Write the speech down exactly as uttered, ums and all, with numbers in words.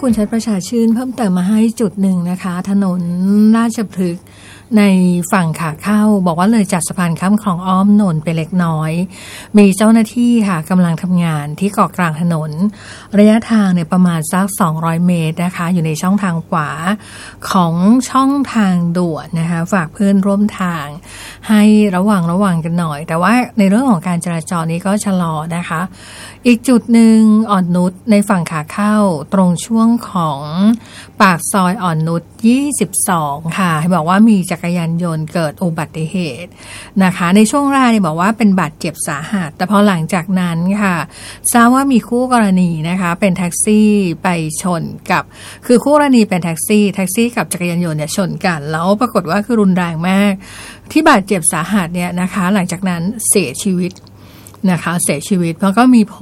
คุณชัดประชาชื่นเพิ่มเติมมาให้จุดหนึ่งนะคะถนนราชพฤกษ์ในฝั่งขาเข้าบอกว่าเลยจากสะพานข้ามคลองอ้อมนนท์ไปเล็กน้อยมีเจ้าหน้าที่ค่ะกำลังทำงานที่เกาะกลางถนนระยะทางเนี่ยประมาณสักสองร้อยเมตรนะคะอยู่ในช่องทางขวาของช่องทางด่วนนะคะฝากเพื่อนร่วมทางให้ระวังระวังกันหน่อยแต่ว่าในเรื่องของการจราจรนี้ก็ชะลอนะคะอีกจุดหนึ่งอ่อนนุชในฝั่งขาเข้าตรงช่วงของปากซอยอ่อนนุชยี่สิบสองค่ะให้บอกว่ามีจักรยานยนต์เกิดอุบัติเหตุนะคะในช่วงแรกเนี่ยบอกว่าเป็นบาดเจ็บสาหัสแต่พอหลังจากนั้นค่ะทราบว่ามีคู่กรณีนะคะเป็นแท็กซี่ไปชนกับคือคู่กรณีเป็นแท็กซี่แท็กซี่กับจักรยานยนต์เนี่ยชนกันแล้วปรากฏว่าคือรุนแรงมากที่บาดเจ็บสาหัสเนี่ยนะคะหลังจากนั้นเสียชีวิตนะคะเสียชีวิตเพราะก็มี